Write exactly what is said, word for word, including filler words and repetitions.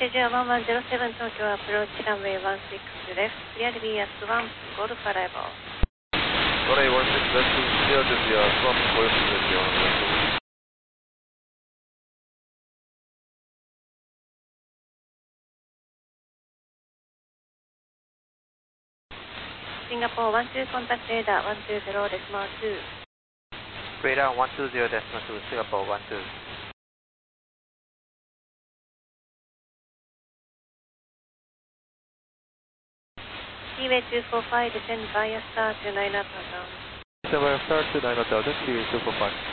Passenger one one zero seven Tokyo approach runway one six left, clear to be at one Golf arrival. Runway one six left, clear to be at one Golf arrival. Singapore one two, contact radar one two zero decimal two. Radar one two zero decimal two, Singapore one two. Seaway two four five, descend via star to nine thousand. Descend via star to nine thousand, Seaway two four five.